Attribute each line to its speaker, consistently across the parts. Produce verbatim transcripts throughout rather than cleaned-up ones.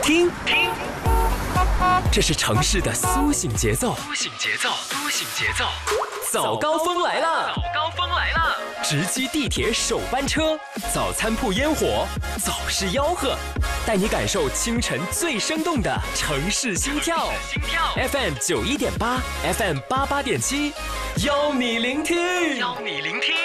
Speaker 1: 听听，这是城市的苏醒节奏。苏醒节奏，苏醒节奏。早高峰来了，早高峰来了！直击地铁首班车，早餐铺烟火，早市吆喝，带你感受清晨最生动的城市心跳。心跳 F M 九一点八 ，F M 八八点七，邀你聆听，邀你聆听。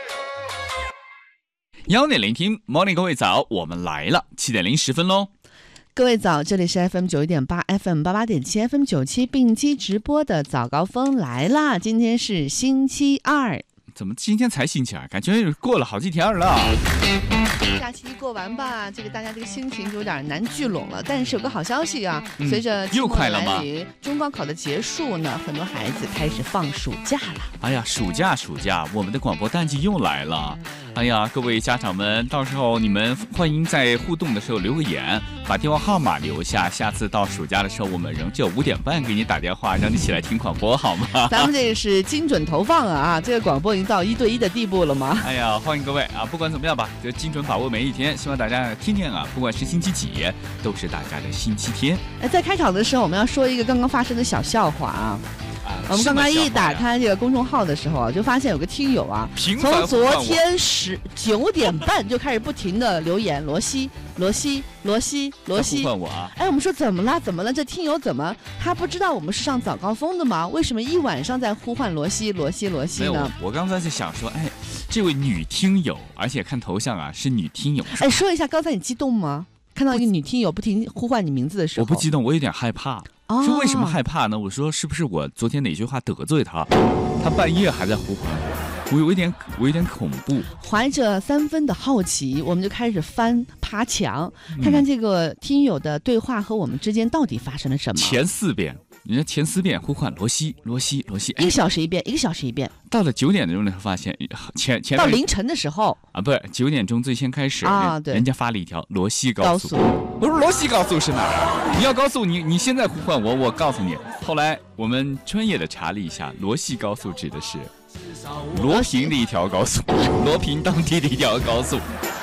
Speaker 2: 邀你聆听 Morning 各位早，我们来了，七点零十分喽。
Speaker 3: 各位早，这里是 F M 九一点八 F M 八八点七 F M 九七并机直播的早高峰来啦！今天是星期二，
Speaker 2: 怎么今天才星期二？感觉过了好几天了。
Speaker 3: 假期一过完吧，这个大家这个心情就有点难聚拢了。但是有个好消息啊，嗯、随着
Speaker 2: 又快了吗？
Speaker 3: 中高考的结束呢，很多孩子开始放暑假了。
Speaker 2: 哎呀，暑假暑假，我们的广播淡季又来了。哎呀，各位家长们，到时候你们欢迎在互动的时候留个言，把电话号码留下。下次到暑假的时候，我们仍旧五点半给你打电话，让你起来听广播，好吗？
Speaker 3: 咱们这个是精准投放啊！这个广播已经到一对一的地步了吗？
Speaker 2: 哎呀，欢迎各位啊！不管怎么样吧，就精准把握每一天。希望大家天天啊，不管是星期几，都是大家的星期天。
Speaker 3: 在开场的时候，我们要说一个刚刚发生的小笑话啊。我们刚刚一打开这个公众号的时候啊，就发现有个听友啊，从昨天十九点半就开始不停的留言，罗西，罗西，罗西，罗西，
Speaker 2: 呼唤我啊！
Speaker 3: 哎，我们说怎么了？怎么了？这听友怎么他不知道我们是上早高峰的吗？为什么一晚上在呼唤罗西，罗西，罗西呢？
Speaker 2: 没有，我刚才在想说，哎，这位女听友，而且看头像啊是女听友。
Speaker 3: 哎，说一下，刚才你激动吗？看到一个女听友不停呼唤你名字的时候，
Speaker 2: 我不激动，我有点害怕。
Speaker 3: 哦、
Speaker 2: 说为什么害怕呢？我说是不是我昨天哪句话得罪他，他半夜还在呼唤我，我有一点我有点恐怖。
Speaker 3: 怀着三分的好奇，我们就开始翻爬墙，看看这个听友的对话和我们之间到底发生了什么。
Speaker 2: 前四遍，人家前四遍呼唤罗西，罗西，罗西，
Speaker 3: 一个小时一遍，一个小时一遍。到
Speaker 2: 了九点钟的时候发现，前前
Speaker 3: 到凌晨的时候
Speaker 2: 啊，不是九点钟最先开始
Speaker 3: 啊，对，
Speaker 2: 人家发了一条罗西高速。我说罗西高速是哪儿？你要高速，你你现在呼唤我，我告诉你。后来我们专业的查了一下，罗西高速指的是罗平的一条高速，罗平当地的一条高速。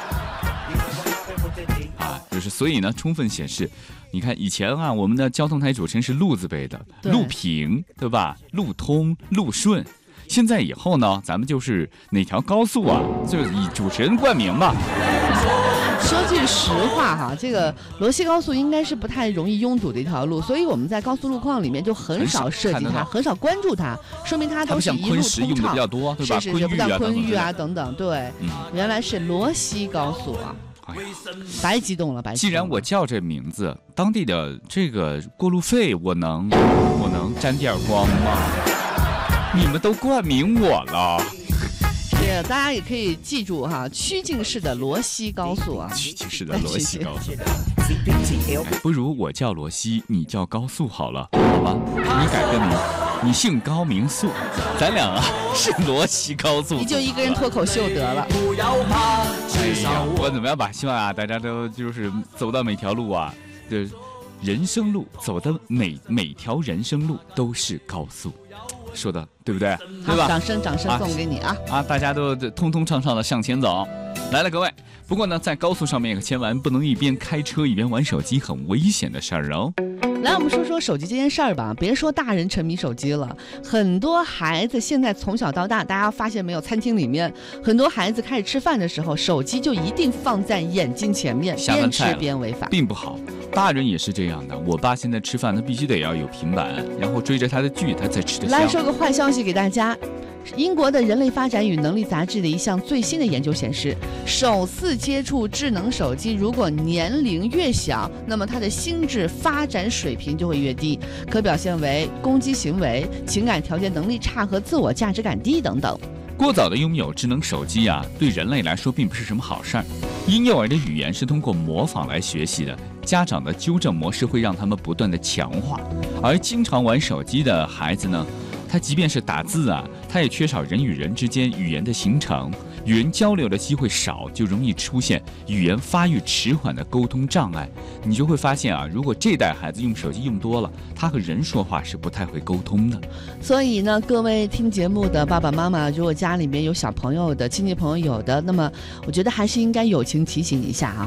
Speaker 2: 啊，就是所以呢，充分显示，你看以前啊，我们的交通台主持人是路字辈的，路平对吧？路通、路顺。现在以后呢，咱们就是哪条高速啊，就是以主持人冠名吧。
Speaker 3: 说句实话哈，这个罗西高速应该是不太容易拥堵的一条路，所以我们在高速路况里面就很少涉及它，很少关注它，说明它都是一路通畅。
Speaker 2: 用的比较多，对吧？
Speaker 3: 是是是，不像昆玉啊等等，对，嗯、原来是罗西高速啊。
Speaker 2: 哎呀，
Speaker 3: 白激动了，白激动了！
Speaker 2: 既然我叫这名字，当地的这个过路费，我能我能沾点光吗？你们都冠名我了。
Speaker 3: 对，大家也可以记住哈，曲靖市的罗西高速啊，
Speaker 2: 曲靖市的罗西高速。哎，不如我叫罗西，你叫高速好了，好吧？你改个名，你姓高名速，咱俩啊是罗西高速。
Speaker 3: 你就一个人脱口秀得了。
Speaker 2: 哎呀，不管怎么样吧，希望啊大家都就是走到每条路啊，就是人生路，走的每每条人生路都是高速。说的对不对？对吧？
Speaker 3: 掌声掌声送给你啊！
Speaker 2: 啊，大家都通通畅畅的向前走。来了，各位。不过呢，在高速上面可千万不能一边开车一边玩手机，很危险的事儿哦。
Speaker 3: 来，我们说说手机这件事儿吧。别说大人沉迷手机了，很多孩子现在从小到大，大家发现没有？餐厅里面很多孩子开始吃饭的时候，手机就一定放在眼睛前面，边吃边违法，
Speaker 2: 并不好。大人也是这样的。我爸现在吃饭，他必须得要有平板，然后追着他的剧，他才吃得香。
Speaker 3: 来说个坏消息给大家。英国的人类发展与能力杂志的一项最新的研究显示，首次接触智能手机如果年龄越小，那么他的心智发展水平就会越低，可表现为攻击行为、情感调节能力差和自我价值感低等等。
Speaker 2: 过早的拥有智能手机啊，对人类来说并不是什么好事儿。婴幼儿的语言是通过模仿来学习的，家长的纠正模式会让他们不断的强化，而经常玩手机的孩子呢，他即便是打字啊，他也缺少人与人之间语言的形成，与人交流的机会少，就容易出现语言发育迟缓的沟通障碍。你就会发现啊，如果这代孩子用手机用多了，他和人说话是不太会沟通的。
Speaker 3: 所以呢，各位听节目的爸爸妈妈，如果家里面有小朋友的、亲戚朋友有的，那么我觉得还是应该友情提醒一下啊。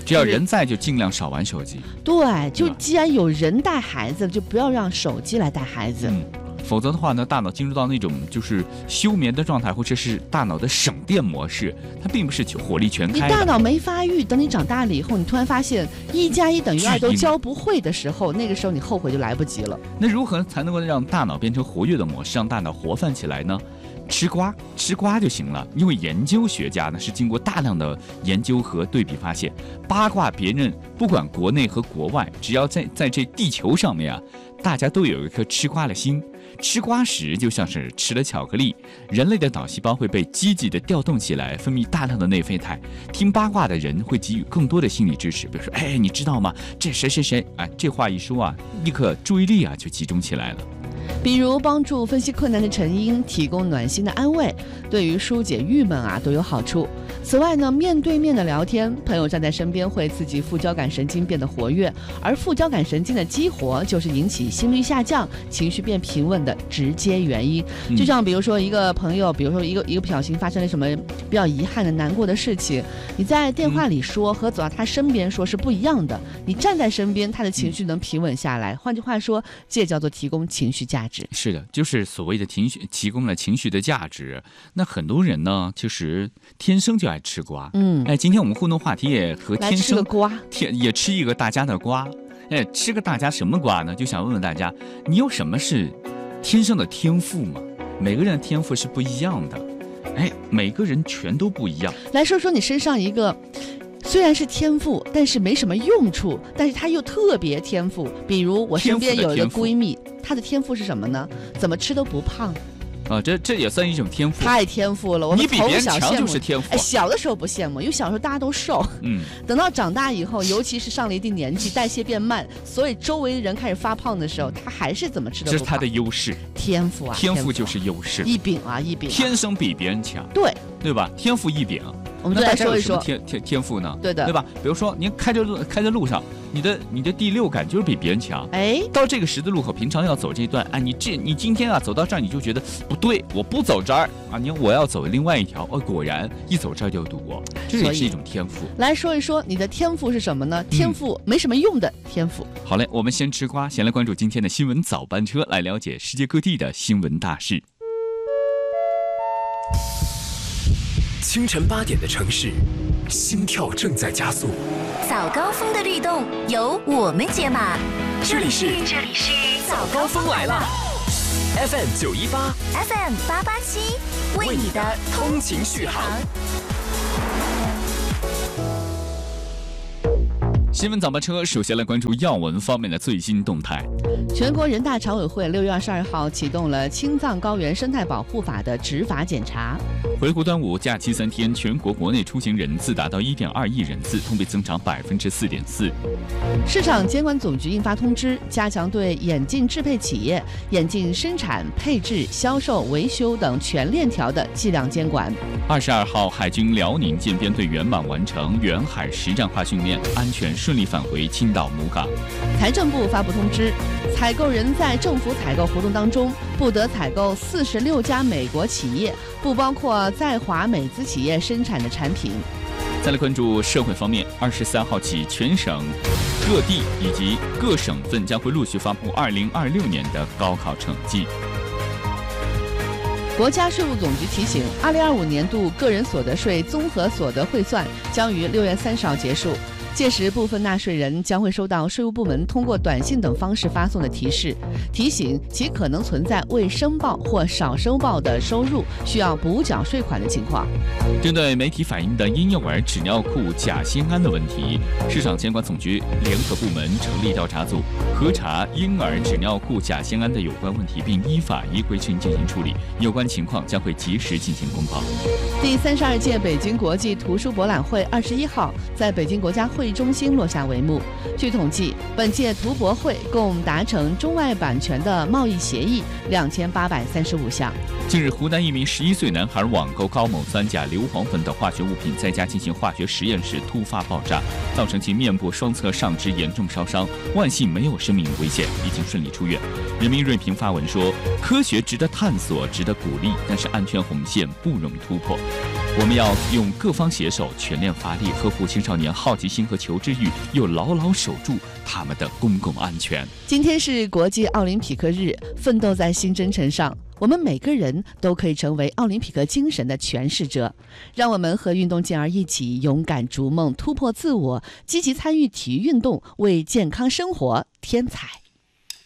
Speaker 2: 只要人在就尽量少玩手机。
Speaker 3: 对，就既然有人带孩子，就不要让手机来带孩子。
Speaker 2: 嗯，否则的话呢，大脑进入到那种就是休眠的状态，或者是大脑的省电模式，它并不是火力全开的。
Speaker 3: 你大脑没发育，等你长大了以后，你突然发现一加一等于二都教不会的时候，那个时候你后悔就来不及了。
Speaker 2: 那如何才能够让大脑变成活跃的模式，让大脑活泛起来呢？吃瓜，吃瓜就行了。因为研究学家呢是经过大量的研究和对比发现，八卦别人不管国内和国外，只要在在这地球上面啊，大家都有一颗吃瓜的心。吃瓜时就像是吃了巧克力，人类的脑细胞会被积极的调动起来，分泌大量的内啡肽。听八卦的人会给予更多的心理支持，比如说，哎，你知道吗？这谁谁谁，哎，这话一说啊，立刻注意力啊就集中起来了。
Speaker 3: 比如帮助分析困难的成因，提供暖心的安慰，对于疏解郁闷啊都有好处。此外呢，面对面的聊天，朋友站在身边会刺激副交感神经变得活跃，而副交感神经的激活就是引起心率下降、情绪变平稳的直接原因。就像比如说一个朋友，比如说一个一个不小心发生了什么比较遗憾的、难过的事情，你在电话里说和走到他身边说是不一样的。你站在身边，他的情绪能平稳下来。换句话说，这叫做提供情绪价值。
Speaker 2: 是的，就是所谓的情绪，提供了情绪的价值。那很多人呢，其实天生就爱吃瓜。
Speaker 3: 嗯，
Speaker 2: 哎，今天我们互动话题也和天生
Speaker 3: 来吃个瓜，
Speaker 2: 天也吃一个大家的瓜。哎，吃个大家什么瓜呢？就想问问大家，你有什么是天生的天赋吗？每个人的天赋是不一样的。哎，每个人全都不一样。
Speaker 3: 来说说你身上一个。虽然是天赋，但是没什么用处，但是它又特别天赋。比如我身边有一个闺蜜，她的天赋是什么呢？怎么吃都不胖。
Speaker 2: 啊，这这也算一种天赋，
Speaker 3: 太天赋了。我们
Speaker 2: 你比别人强就是天赋。
Speaker 3: 哎，小的时候不羡慕，因为小时候大家都瘦。
Speaker 2: 嗯，
Speaker 3: 等到长大以后，尤其是上了一定年纪，代谢变慢，所以周围的人开始发胖的时候，他还是怎么吃都不胖。
Speaker 2: 这是他的优势，
Speaker 3: 天赋啊，
Speaker 2: 天赋就是优势，
Speaker 3: 异禀啊，异禀、啊，
Speaker 2: 天生比别人强。
Speaker 3: 对，
Speaker 2: 对吧？天赋异禀。
Speaker 3: 我们再来说一说
Speaker 2: 天天天赋呢？
Speaker 3: 对的，
Speaker 2: 对吧？比如说，您开着路开在路上，你的你的第六感就是比别人强。
Speaker 3: 哎，
Speaker 2: 到这个十字路口，平常要走这一段，哎，你这你今天啊走到这儿，你就觉得不对，我不走这儿啊，你我要走另外一条。哦，果然一走这儿就堵哦，这也是一种天赋。
Speaker 3: 来说一说你的天赋是什么呢？天赋、嗯、没什么用的天赋。
Speaker 2: 好嘞，我们先吃瓜，先来关注今天的新闻早班车，来了解世界各地的新闻大事。
Speaker 1: 清晨八点的城市，心跳正在加速。
Speaker 4: 早高峰的律动由我们解码。
Speaker 1: 这里是
Speaker 4: 这里是
Speaker 1: 早高峰来了 ，F M 九一八
Speaker 4: ，F M 八八七，为你的通勤续航。
Speaker 2: 新闻早班车首先来关注要闻方面的最新动态。
Speaker 3: 全国人大常委会六月二十二号启动了《青藏高原生态保护法》的执法检查。
Speaker 2: 回顾端午假期三天，全国国内出行人次达到一点二亿人次，同比增长百分之四点四。
Speaker 3: 市场监管总局印发通知，加强对眼镜制配企业、眼镜生产、配置、销售、维修等全链条的计量监管。
Speaker 2: 二十二号，海军辽宁舰编队圆满完成远海实战化训练，安全顺利返回青岛母港。
Speaker 3: 财政部发布通知，采购人在政府采购活动当中不得采购四十六家美国企业，不包括在华美资企业生产的产品。
Speaker 2: 再来关注社会方面，二十三号起，全省各地以及各省份将会陆续发布二零二六年的高考成绩。
Speaker 3: 国家税务总局提醒，二零二五年度个人所得税综合所得汇算将于六月三十号结束。届时，部分纳税人将会收到税务部门通过短信等方式发送的提示，提醒其可能存在未申报或少收报的收入需要补缴税款的情况。
Speaker 2: 针对媒体反映的婴幼儿纸尿裤甲酰胺的问题，市场监管总局联合部门成立调查组，核查婴儿纸尿裤甲酰胺的有关问题，并依法依规进行处理。有关情况将会及时进行公报。
Speaker 3: 第三十二届北京国际图书博览会二十一号在北京国家会议中心落下帷幕。据统计，本届图博会共达成中外版权的贸易协议两千八百三十五项。
Speaker 2: 近日，湖南一名十一岁男孩网购高锰酸钾硫磺粉等化学物品，在家进行化学实验时突发爆炸，造成其面部双侧上肢严重烧伤，万幸没有生命危险，已经顺利出院。人民锐评发文说：科学值得探索，值得鼓励，但是安全红线不容突破。 我们要用各方携手，全链发力，呵护青少年好奇心和求知欲，又牢牢守住他们的公共安全。
Speaker 3: 今天是国际奥林匹克日，奋斗在新征程上，我们每个人都可以成为奥林匹克精神的诠释者。让我们和运动健儿一起勇敢逐梦，突破自我，积极参与体育运动，为健康生活添彩。